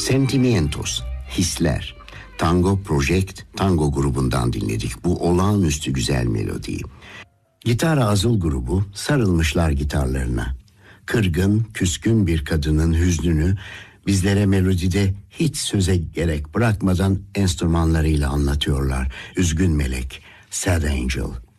Sentimientos, hisler. Tango Project, tango grubundan dinledik bu olağanüstü güzel melodiyi. Gitar Azul grubu sarılmışlar gitarlarına. Kırgın, küskün bir kadının hüznünü bizlere melodide hiç söze gerek bırakmadan enstrümanlarıyla anlatıyorlar. Üzgün melek, Sad Angel.